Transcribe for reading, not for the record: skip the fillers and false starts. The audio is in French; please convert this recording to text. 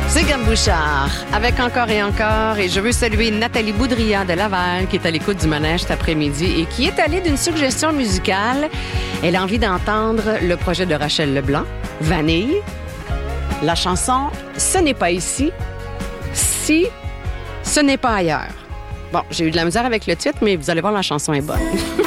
C'est Gab Bouchard, avec Encore et Encore. Et je veux saluer Nathalie Boudria de Laval, qui est à l'écoute du manège cet après-midi et qui est allée d'une suggestion musicale. Elle a envie d'entendre le projet de Rachel Leblanc, Vanille. La chanson « Ce n'est pas ici, si ce n'est pas ailleurs ». Bon, j'ai eu de la misère avec le titre, mais vous allez voir, la chanson est bonne.